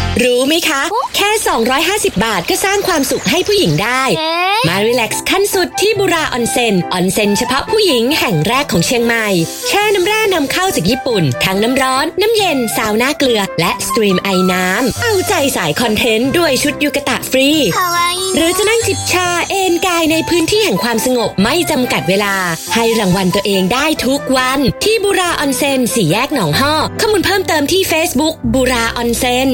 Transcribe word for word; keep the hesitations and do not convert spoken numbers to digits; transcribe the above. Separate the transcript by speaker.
Speaker 1: รู้ไหมคะแค่สองร้อยห้าสิบบาทก็สร้างความสุขให้ผู้หญิงได้มารีแลกซ์ขั้นสุดที่บุราออนเซ็นออนเซ็นเฉพาะผู้หญิงแห่งแรกของเชียงใหม่แช่น้ำแร่นำเข้าจากญี่ปุ่นทั้งน้ำร้อนน้ำเย็นซาวน่าเกลือและสตรีมไอน้ำเอาใจสายคอนเทนต์ด้วยชุดยูกะตะฟรีหรือจะนั่งจิบชาเอนกายในพื้นที่แห่งความสงบไม่จำกัดเวลาให้รางวัลตัวเองได้ทุกวันที่บุราออนเซ็นสี่แยกหนองฮ้อข้อมูลเพิ่มเติมที่ Facebook บุราออนเซ็น